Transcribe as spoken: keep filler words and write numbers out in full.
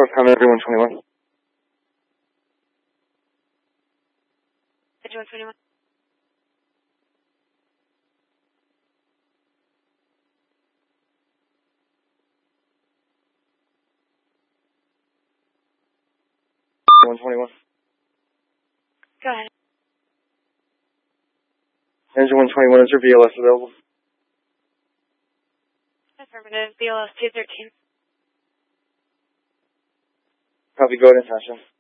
Northcom Energy one twenty-one. Energy one twenty-one. one twenty-one. Go ahead. Engine one twenty-one, is your B L S available? Affirmative, B L S two thirteen. Copy, go ahead and attention.